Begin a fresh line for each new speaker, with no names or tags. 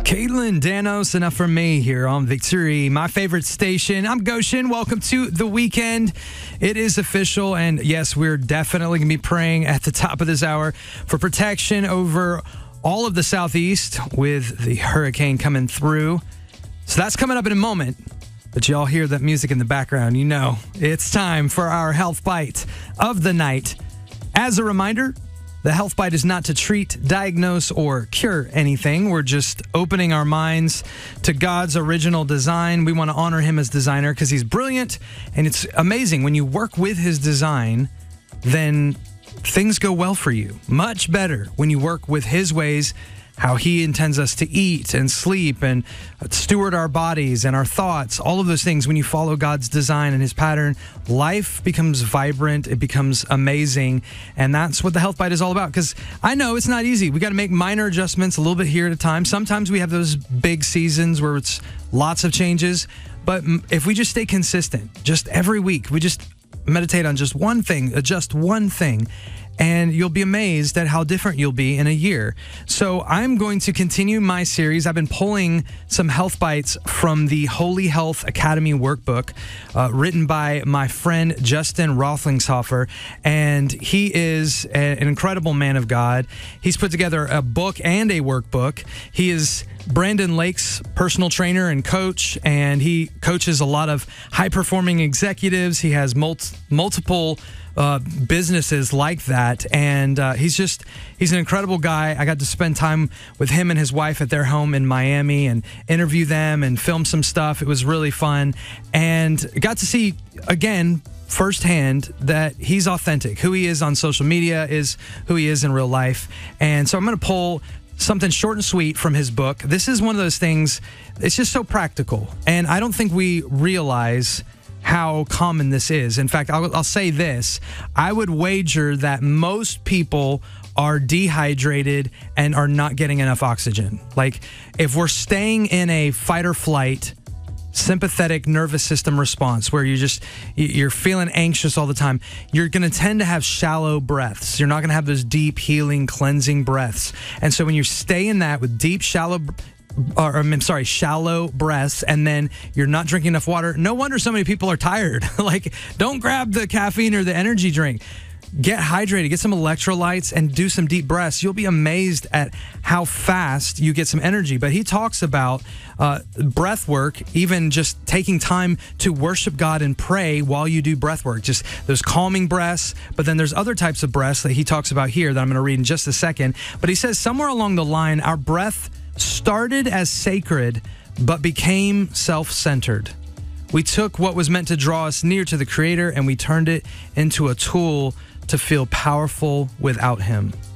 Caitlin Danos, enough for me here on Victory, my favorite station. I'm Goshen. Welcome to the weekend. It is official, and yes, we're definitely going to be praying at the top of this hour for protection over all of the Southeast with the hurricane coming through. So that's coming up in a moment. But y'all hear that music in the background, you know it's time for our Health Bite of the night. As a reminder, the Health Bite is not to treat, diagnose, or cure anything. We're just opening our minds to God's original design. We want to honor him as designer because he's brilliant, and it's amazing. When you work with his design, then things go well for you. Much better when you work with his ways, how he intends us to eat and sleep and steward our bodies and our thoughts, all of those things. When you follow God's design and his pattern, life becomes vibrant, it becomes amazing, and that's what the Health Bite is all about. Because I know it's not easy. We got to make minor adjustments a little bit here at a time. Sometimes we have those big seasons where it's lots of changes, but if we just stay consistent, just every week, we just meditate on just one thing, adjust one thing, and you'll be amazed at how different you'll be in a year. So I'm going to continue my series. I've been pulling some health bites from the Holy Health Academy workbook, written by my friend Justin Roethlingshofer, and he is an incredible man of God. He's put together a book and a workbook. He is Brandon Lake's personal trainer and coach, and he coaches a lot of high-performing executives. He has multiple businesses like that, and he's an incredible guy. I got to spend time with him and his wife at their home in Miami and interview them and film some stuff. It was really fun, and got to see again firsthand that he's authentic. Who he is on social media is who he is in real life. And so I'm going to pull something short and sweet from his book. This is one of those things, it's just so practical, and I don't think we realize how common this is. In fact, I'll say this. I would wager that most people are dehydrated and are not getting enough oxygen. Like, if we're staying in a fight or flight sympathetic nervous system response where you're feeling anxious all the time, you're going to tend to have shallow breaths. You're not going to have those deep, healing, cleansing breaths. And so when you stay in that with deep, shallow breaths, and then you're not drinking enough water, no wonder so many people are tired. Like, don't grab the caffeine or the energy drink. Get hydrated, get some electrolytes, and do some deep breaths. You'll be amazed at how fast you get some energy. But he talks about breath work, even just taking time to worship God and pray while you do breath work. Just those calming breaths, but then there's other types of breaths that he talks about here that I'm going to read in just a second. But he says somewhere along the line, our breath started as sacred, but became self-centered. We took what was meant to draw us near to the Creator, and we turned it into a tool to feel powerful without him.